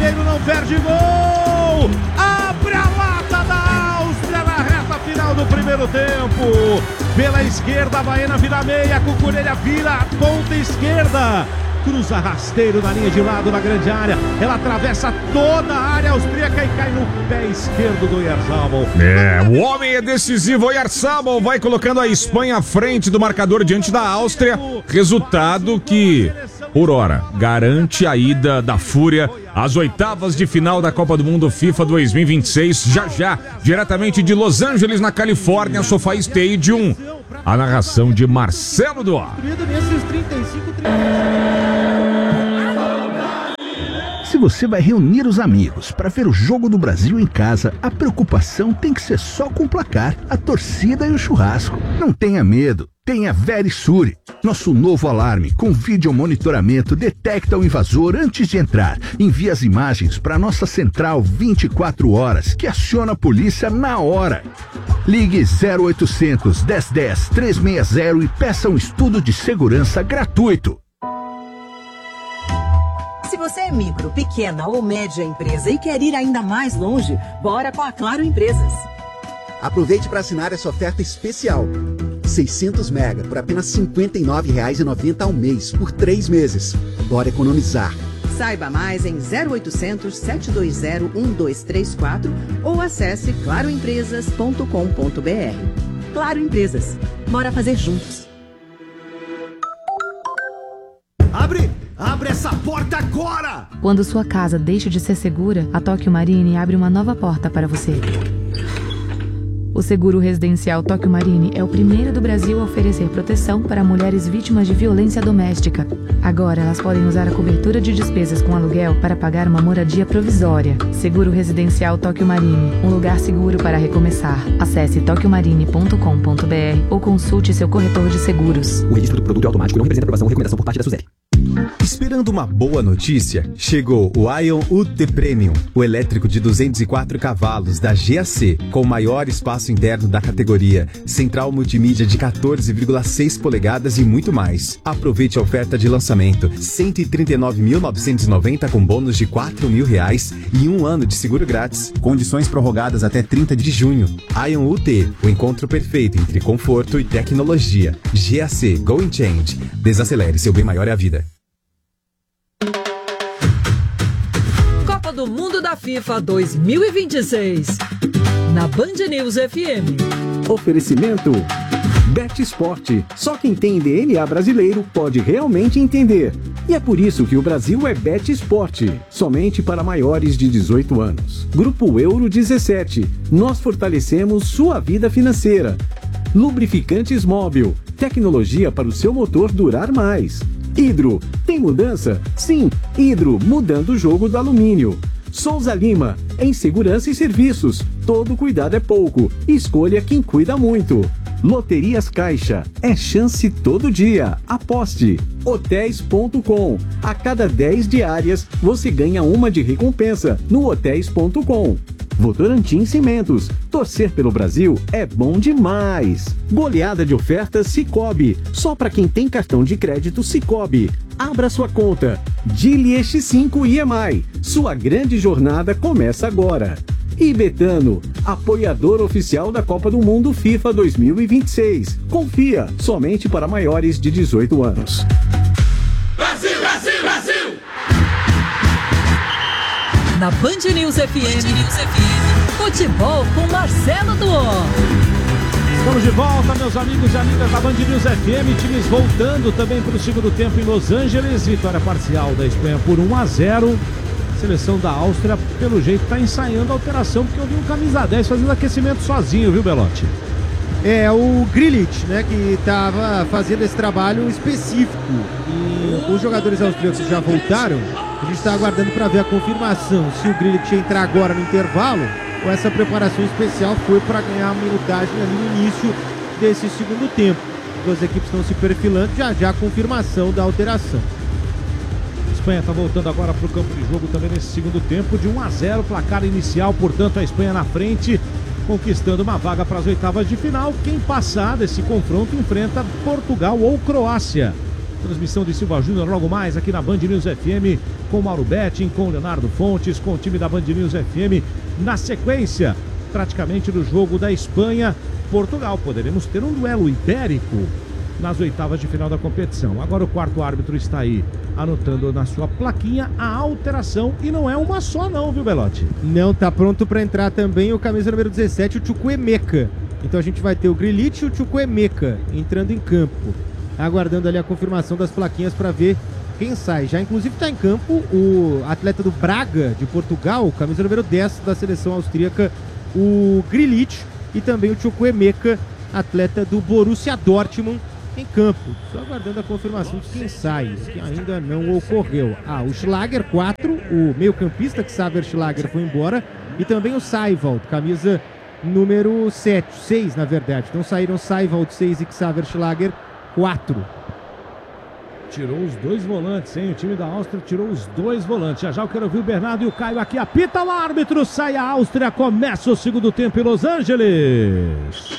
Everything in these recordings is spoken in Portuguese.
zagueiro não perde gol. Abre a lata da Áustria na reta final do primeiro tempo. Pela esquerda, a Baena vira meia, Cucurella vira a ponta esquerda. Cruza rasteiro na linha de lado na grande área. Ela atravessa toda a área austríaca e cai no pé esquerdo do Oyarzabal. O homem é decisivo. Oyarzabal vai colocando a Espanha à frente do marcador diante da Áustria. Resultado que, por hora, garante a ida da Fúria às oitavas de final da Copa do Mundo FIFA 2026. Já, diretamente de Los Angeles, na Califórnia, SoFi Stadium. A narração de Marcelo Duarte. Se você vai reunir os amigos para ver o jogo do Brasil em casa, a preocupação tem que ser só com o placar, a torcida e o churrasco. Não tenha medo, tenha Verisure. Nosso novo alarme com vídeo monitoramento detecta o invasor antes de entrar. Envia as imagens para nossa central 24 horas, que aciona a polícia na hora. Ligue 0800 1010 360 e peça um estudo de segurança gratuito. Se você é micro, pequena ou média empresa e quer ir ainda mais longe, bora com a Claro Empresas. Aproveite para assinar essa oferta especial. 600 mega por apenas R$ 59,90 ao mês, por 3 meses. Bora economizar. Saiba mais em 0800 720 1234 ou acesse claroempresas.com.br. Claro Empresas. Bora fazer juntos. Abre essa porta agora! Quando sua casa deixa de ser segura, a Tóquio Marine abre uma nova porta para você. O seguro residencial Tóquio Marine é o primeiro do Brasil a oferecer proteção para mulheres vítimas de violência doméstica. Agora elas podem usar a cobertura de despesas com aluguel para pagar uma moradia provisória. Seguro residencial Tóquio Marine, um lugar seguro para recomeçar. Acesse tokyomarine.com.br ou consulte seu corretor de seguros. O registro do produto é automático e não representa aprovação ou recomendação por parte da Suzeli. Esperando uma boa notícia? Chegou o Ion UT Premium, o elétrico de 204 cavalos da GAC, com o maior espaço interno da categoria, central multimídia de 14,6 polegadas e muito mais. Aproveite a oferta de lançamento, R$ 139.990 com bônus de R$ 4.000 e 1 ano de seguro grátis. Condições prorrogadas até 30 de junho. Ion UT, o encontro perfeito entre conforto e tecnologia. GAC, Go and Change. Desacelere, seu bem maior é a vida. Copa do Mundo da FIFA 2026. Na Band News FM. Oferecimento Bet Sport. Só quem tem DNA brasileiro pode realmente entender. E é por isso que o Brasil é Bet Sport. Somente para maiores de 18 anos. Grupo Euro 17. Nós fortalecemos sua vida financeira. Lubrificantes Móbil. Tecnologia para o seu motor durar mais. Hidro. Tem mudança? Sim, Hidro, mudando o jogo do alumínio. Souza Lima. Em segurança e serviços. Todo cuidado é pouco. Escolha quem cuida muito. Loterias Caixa. É chance todo dia. Aposte. Hotéis.com. A cada 10 diárias, você ganha uma de recompensa no hotéis.com. Votorantim Cimentos. Torcer pelo Brasil é bom demais. Goleada de ofertas Sicoob. Só para quem tem cartão de crédito Sicoob. Abra sua conta. Dili X5 IEMAI. Sua grande jornada começa agora. E Betano, apoiador oficial da Copa do Mundo FIFA 2026. Confia, somente para maiores de 18 anos. Brasil, Brasil, Brasil! Na Band News FM, futebol com Marcelo Duó. Estamos de volta, meus amigos e amigas da Band News FM. Times voltando também para o segundo tempo em Los Angeles. Vitória parcial da Espanha por 1-0. Seleção da Áustria, pelo jeito, está ensaiando a alteração, porque eu vi um camisa 10 fazendo aquecimento sozinho, viu, Belotti? É, o Grilic, né, que estava fazendo esse trabalho específico. E os jogadores austríacos já voltaram. A gente está aguardando para ver a confirmação se o Grilic entrar agora no intervalo ou essa preparação especial foi para ganhar a minutagem ali no início desse segundo tempo. As duas equipes estão se perfilando, já a confirmação da alteração. A Espanha está voltando agora para o campo de jogo também nesse segundo tempo de 1-0, placar inicial, portanto a Espanha na frente, conquistando uma vaga para as oitavas de final. Quem passar desse confronto enfrenta Portugal ou Croácia. Transmissão de Silva Júnior logo mais aqui na Band News FM, com Mauro Betting, com Leonardo Fontes, com o time da Band News FM. Na sequência, praticamente do jogo da Espanha-Portugal. Poderemos ter um duelo ibérico nas oitavas de final da competição. Agora o quarto árbitro está aí anotando na sua plaquinha a alteração, e não é uma só não, viu, Belotti? Não, tá pronto para entrar também o camisa número 17, o Chukwuemeka. Então a gente vai ter o Grilic e o Chukwuemeka entrando em campo, aguardando ali a confirmação das plaquinhas para ver quem sai. Já inclusive está em campo o atleta do Braga de Portugal, camisa número 10 da seleção austríaca, o Grilic, e também o Chukwuemeka, atleta do Borussia Dortmund, em campo. Só aguardando a confirmação de quem sai, que ainda não ocorreu. O Schlager 4, o meio-campista que Xaver Schlager foi embora, e também o Seiwald, camisa número 6 na verdade. Então saíram Seiwald 6 e Xaver Schlager 4. Tirou os dois volantes, hein? O time da Áustria tirou os dois volantes. Já eu quero ouvir o Bernardo e o Caio aqui. Apita o árbitro, sai a Áustria, começa o segundo tempo em Los Angeles.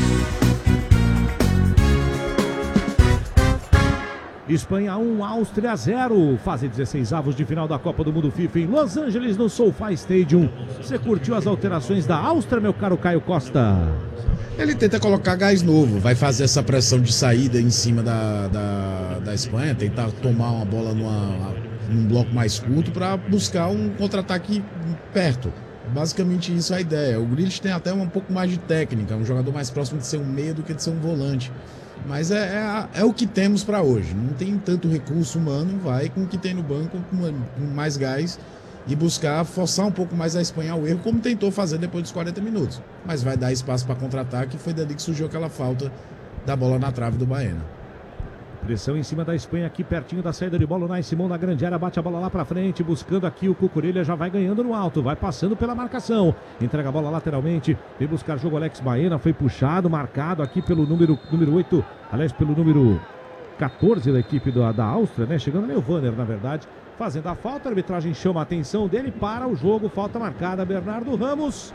Espanha 1, Áustria 0. Fase 16avos de final da Copa do Mundo FIFA em Los Angeles, no SoFi Stadium. Você curtiu as alterações da Áustria, meu caro Caio Costa? Ele tenta colocar gás novo, vai fazer essa pressão de saída em cima da Espanha, tentar tomar uma bola num bloco mais curto para buscar um contra-ataque perto. Basicamente isso é a ideia. O Grealish tem até um pouco mais de técnica, um jogador mais próximo de ser um meia do que de ser um volante. Mas é o que temos para hoje. Não tem tanto recurso humano, vai com o que tem no banco, com mais gás, e buscar forçar um pouco mais a Espanha ao erro, como tentou fazer depois dos 40 minutos. Mas vai dar espaço para contra-ataque, e foi dali que surgiu aquela falta da bola na trave do Baena. Pressão em cima da Espanha aqui, pertinho da saída de bola. O Unai Simão na grande área, bate a bola lá pra frente, buscando aqui o Cucurella, já vai ganhando no alto, vai passando pela marcação, entrega a bola lateralmente, vem buscar jogo Alex Baena, foi puxado, marcado aqui pelo número 8, aliás, pelo número 14 da equipe da Áustria, né? Chegando ali o Wanner, na verdade, fazendo a falta, a arbitragem chama a atenção dele, para o jogo, falta marcada, Bernardo Ramos.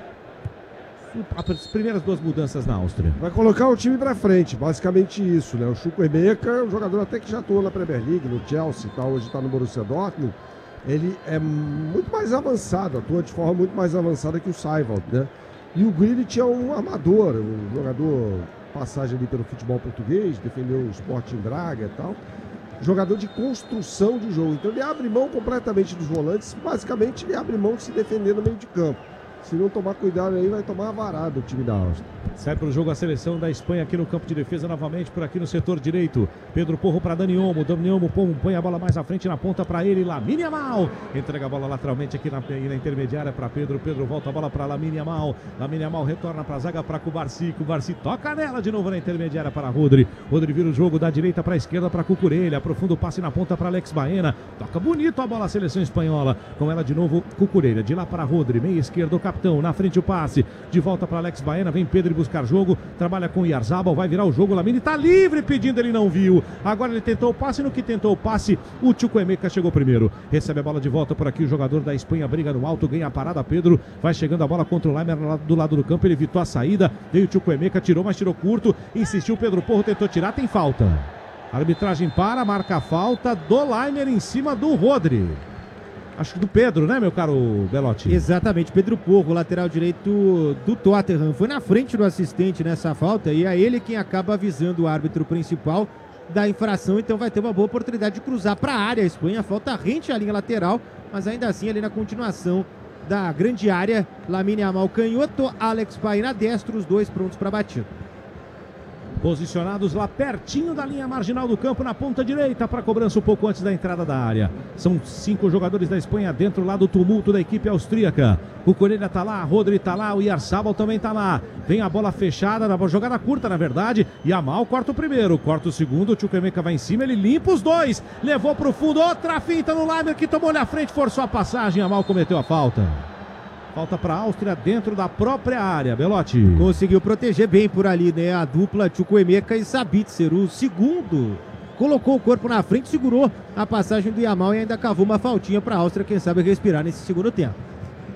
As primeiras duas mudanças na Áustria. Vai colocar o time pra frente, basicamente isso, né? O Chukwuemeka, um jogador até que já atuou na Premier League, no Chelsea e tal, hoje tá no Borussia Dortmund. Ele é muito mais avançado, atua de forma muito mais avançada que o Seiwald, né? E o Grilic é um armador, um jogador, passagem ali pelo futebol português, defendeu o Sporting Braga e tal. Jogador de construção de jogo, então ele abre mão completamente dos volantes, basicamente ele abre mão de se defender no meio de campo. Se não tomar cuidado aí, vai tomar a varada o time da Áustria. Sai para o jogo a seleção da Espanha aqui no campo de defesa novamente, por aqui no setor direito. Pedro Porro para Dani Olmo. Dani Olmo põe a bola mais à frente na ponta para ele. Lamine Yamal entrega a bola lateralmente aqui na intermediária para Pedro. Pedro volta a bola para Lamine Yamal. Lamine Yamal retorna para a zaga para Cubarsi. Cubarsi toca nela de novo na intermediária para Rodri. Rodri vira o jogo da direita para a esquerda para Cucurella. Aprofunda o passe na ponta para Alex Baena. Toca bonito a bola a seleção espanhola. Com ela de novo Cucurella. De lá para Rodri. Meia esquerda o capitão. Na frente o passe. De volta para Alex Baena. Vem Pedro buscar jogo. Trabalha com o Oyarzabal. Vai virar o jogo. Lamine está livre pedindo. Ele não viu. Agora ele tentou o passe. No que tentou o passe, o Chukwuemeka chegou primeiro. Recebe a bola de volta por aqui. O jogador da Espanha briga no alto. Ganha a parada. Pedro vai chegando a bola contra o Leimer do lado do campo. Ele evitou a saída. Veio o Chukwuemeka. Tirou, mas tirou curto. Insistiu. Pedro Porro tentou tirar. Tem falta. A arbitragem marca a falta do Leimer em cima do Rodri. Acho que do Pedro, né, meu caro Belotti? Exatamente, Pedro Porro, lateral direito do Tottenham. Foi na frente do assistente nessa falta e é ele quem acaba avisando o árbitro principal da infração. Então vai ter uma boa oportunidade de cruzar para a área. A Espanha falta rente à linha lateral, mas ainda assim ali na continuação da grande área. Lamine Yamal canhoto, Alex Baena destro, os dois prontos para batida. Posicionados lá pertinho da linha marginal do campo, na ponta direita, para cobrança um pouco antes da entrada da área. São 5 jogadores da Espanha dentro lá do tumulto da equipe austríaca. O Cucurella tá lá, Rodri tá lá, o Oyarzabal também tá lá. Vem a bola fechada, na jogada curta na verdade. Yamal corta o primeiro, corta o segundo, o Chukwuemeka vai em cima, ele limpa os dois. Levou pro fundo, outra finta no Leimer que tomou na frente, forçou a passagem, Yamal cometeu a falta. Falta para a Áustria dentro da própria área, Belotti. Conseguiu proteger bem por ali, né? A dupla Chukwuemeka e Sabitzer. O segundo colocou o corpo na frente, segurou a passagem do Yamal e ainda cavou uma faltinha para a Áustria, quem sabe respirar nesse segundo tempo.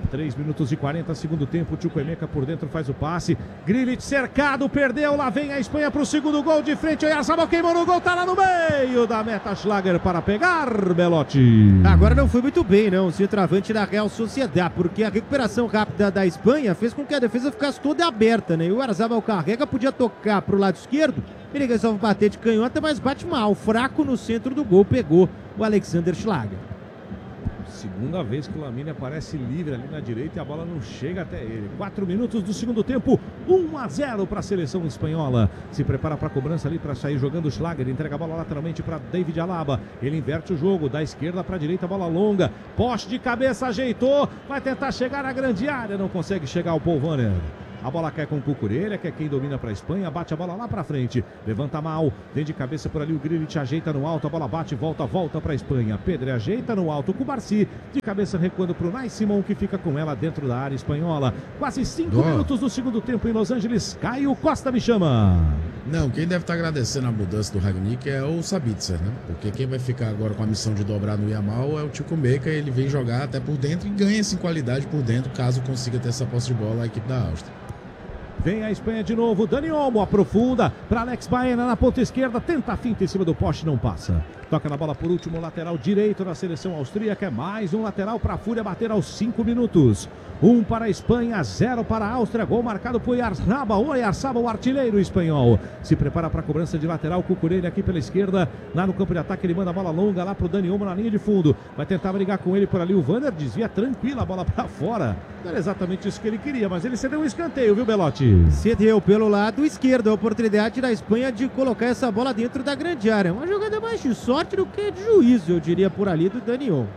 3 minutos e 40, segundo tempo. Chukwuemeka por dentro faz o passe. Grilic cercado, perdeu. Lá vem a Espanha pro segundo gol de frente. Oyarzabal queimou no gol, tá lá no meio da meta. Schlager para pegar, Belotti. Agora não foi muito bem, não, o centroavante da Real Sociedad, porque a recuperação rápida da Espanha fez com que a defesa ficasse toda aberta, né? E o Oyarzabal carrega, podia tocar pro lado esquerdo. Ele resolve bater de canhota, mas bate mal. Fraco no centro do gol, pegou o Alexander Schlager. Segunda vez que o Lamine aparece livre ali na direita e a bola não chega até ele. 4 minutos do segundo tempo, 1-0 para a seleção espanhola. Se prepara para a cobrança ali para sair jogando o Schlager. Entrega a bola lateralmente para David Alaba. Ele inverte o jogo, da esquerda para a direita, bola longa. Poste de cabeça, ajeitou. Vai tentar chegar na grande área, não consegue chegar o Paul Wanner. A bola cai com o Cucurella, que é quem domina para a Espanha, bate a bola lá para frente, levanta mal, vem de cabeça por ali, o Grilic ajeita no alto, a bola bate, volta para a Espanha. Pedri ajeita no alto, Cubarsí de cabeça recuando para o Nai Simon, que fica com ela dentro da área espanhola. Quase 5 minutos do segundo tempo em Los Angeles. Caio Costa me chama. Não, quem deve estar agradecendo a mudança do Rangnick é o Sabitzer, né? Porque quem vai ficar agora com a missão de dobrar no Yamal é o Chukwuemeka. Ele vem jogar até por dentro e ganha-se em qualidade por dentro, caso consiga ter essa posse de bola a equipe da Áustria. Vem a Espanha de novo, Dani Olmo aprofunda para Alex Baena na ponta esquerda, tenta a finta em cima do poste, não passa. Toca na bola por último, lateral direito da seleção austríaca, é mais um lateral para a Fúria bater aos 5 minutos. 1 para a Espanha, 0 para a Áustria, gol marcado por Oyarzabal, o artilheiro espanhol. Se prepara para a cobrança de lateral, Cucurella aqui pela esquerda, lá no campo de ataque, ele manda a bola longa lá para o Dani Olmo na linha de fundo. Vai tentar brigar com ele por ali, o Wanner desvia tranquila a bola para fora. Não era exatamente isso que ele queria, mas ele cedeu um escanteio, viu, Belotti? Cedeu pelo lado esquerdo a oportunidade da Espanha de colocar essa bola dentro da grande área. Uma jogada mais de sorte do que de juízo, eu diria por ali, do Dani Olmo.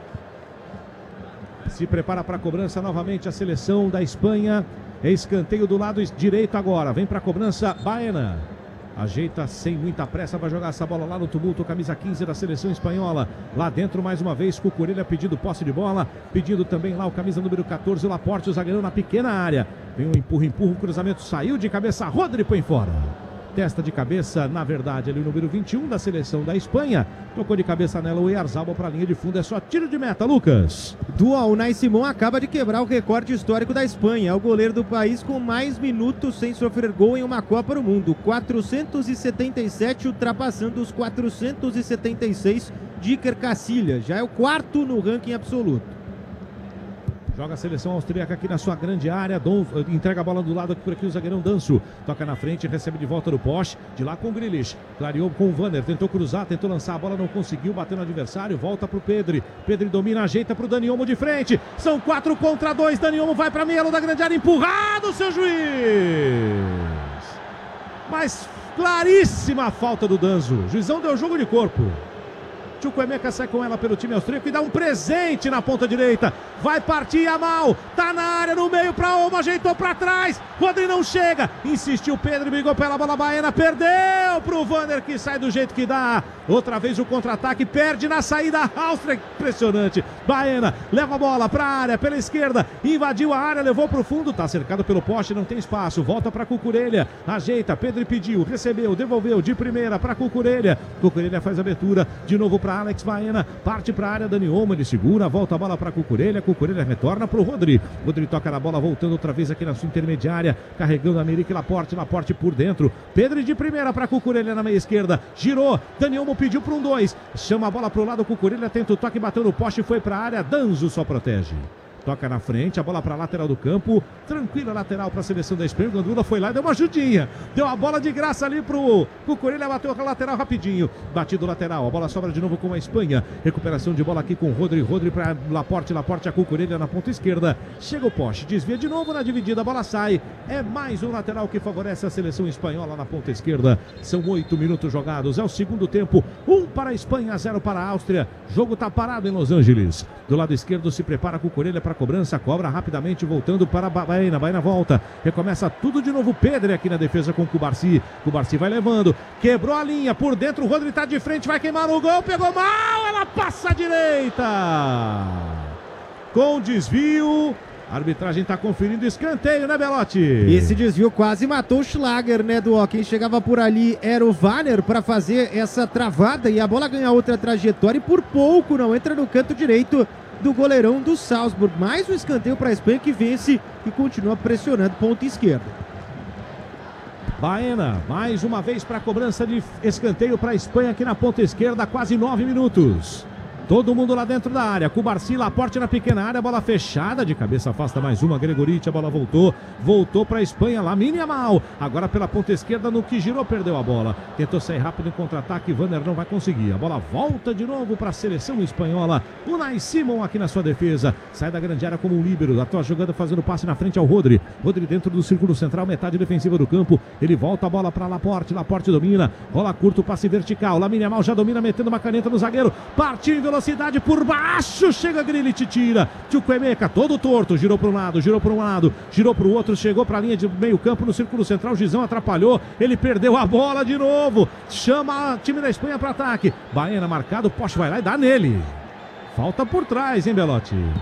Se prepara para a cobrança novamente a seleção da Espanha. Escanteio do lado direito agora. Vem para a cobrança Baena. Ajeita sem muita pressa, vai jogar essa bola lá no tumulto, camisa 15 da seleção espanhola. Lá dentro mais uma vez, Cucurella pedindo posse de bola, pedindo também lá o camisa número 14, o Laporte, o zagueirão na pequena área. Vem um empurra, o cruzamento saiu de cabeça, Rodri põe fora. Testa de cabeça, na verdade, ali o número 21 da seleção da Espanha. Tocou de cabeça nela o Oyarzabal para a linha de fundo. É só tiro de meta, Lucas. O Nai Simon acaba de quebrar o recorde histórico da Espanha. É o goleiro do país com mais minutos sem sofrer gol em uma Copa do Mundo. 477, ultrapassando os 476 de Iker Casillas. Já é o quarto no ranking absoluto. Joga a seleção austríaca aqui na sua grande área. Entrega a bola do lado aqui por aqui o zagueirão Danso. Toca na frente, recebe de volta do poste. De lá com o Grilic. Clareou com o Wanner. Tentou cruzar, tentou lançar a bola, não conseguiu. Bateu no adversário. Volta pro Pedri. Pedri domina, ajeita pro Dani Olmo de frente. São 4 contra 2. Dani Olmo vai pra meia da grande área. Empurrado, seu juiz. Mas claríssima a falta do Danso. O juizão deu jogo de corpo. Chukwuemeka sai com ela pelo time austríaco e dá um presente na ponta direita. Vai partir Yamal, tá na área, no meio pra Olmo, ajeitou pra trás. Rodri não chega, insistiu Pedro, brigou pela bola, Baena perdeu pro Wanner, que sai do jeito que dá. Outra vez o contra-ataque, perde na saída, Áustria, impressionante. Baena leva a bola pra área, pela esquerda, invadiu a área, levou pro fundo, tá cercado pelo poste, não tem espaço. Volta pra Cucurella, ajeita, Pedro pediu, recebeu, devolveu de primeira pra Cucurella. Cucurella faz a abertura, de novo pra Alex Baena, parte para a área, Dani Olmo, ele segura, volta a bola para Cucurella, Cucurella retorna para o Rodri. Rodri toca na bola, voltando outra vez aqui na sua intermediária, carregando a Meric Laporte por dentro. Pedro de primeira para Cucurella na meia esquerda, girou, Dani Olmo pediu para um 2, chama a bola para o lado, Cucurella tenta o toque, bateu no poste, foi para a área, Danso só protege. Toca na frente, a bola para a lateral do campo. Tranquila lateral para a seleção da Espanha. O Gandula foi lá e deu uma ajudinha. Deu a bola de graça ali pro Cucurella, bateu a lateral rapidinho. Batido lateral, a bola sobra de novo com a Espanha. Recuperação de bola aqui com o Rodri. Rodri para Laporte a Cucurella na ponta esquerda. Chega o poste, desvia de novo na dividida, a bola sai. É mais um lateral que favorece a seleção espanhola na ponta esquerda. São 8 minutos jogados. É o segundo tempo. 1 para a Espanha, 0 para a Áustria. Jogo tá parado em Los Angeles. Do lado esquerdo se prepara Cucurella para cobrança, cobra rapidamente, voltando para Baena. Baena volta, recomeça tudo de novo. Pedri aqui na defesa com Cubarsí. Cubarsí vai levando, quebrou a linha por dentro. O Rodri tá de frente, vai queimar no gol. Pegou mal, ela passa à direita com desvio. A arbitragem tá conferindo escanteio, né, Belotti? Esse desvio quase matou o Schlager, né, do Quem chegava por ali era o Wanner para fazer essa travada e a bola ganha outra trajetória e por pouco não entra no canto direito do goleirão do Salzburg. Mais um escanteio para a Espanha, que vence e continua pressionando ponta esquerda. Baena, mais uma vez para a cobrança de escanteio para a Espanha aqui na ponta esquerda, quase 9 minutos. Todo mundo lá dentro da área, Cubarsí, Laporte na pequena área, bola fechada, de cabeça afasta mais uma, Gregoriti, a bola voltou para a Espanha, Lamine Yamal, agora pela ponta esquerda, no que girou, perdeu a bola, tentou sair rápido em contra-ataque, Vanner não vai conseguir, a bola volta de novo para a seleção espanhola, Unai Simon aqui na sua defesa, sai da grande área como um líbero, a tua jogada fazendo passe na frente ao Rodri dentro do círculo central, metade defensiva do campo, ele volta a bola para Laporte domina, bola curto, passe vertical, Lamine Yamal já domina, metendo uma caneta no zagueiro, partiu em velocidade por baixo, chega Grilich, tira, Chukwuemeka todo torto, girou para um lado, girou para o outro, chegou para a linha de meio campo no círculo central, Gizão atrapalhou, ele perdeu a bola de novo, chama o time da Espanha para ataque, Baena marcado, Poche vai lá e dá nele, falta por trás, hein, Belotti?